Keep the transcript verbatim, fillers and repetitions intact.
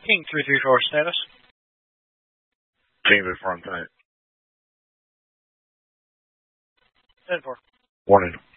King three three four status. King before I'm tight. ten four. Warning.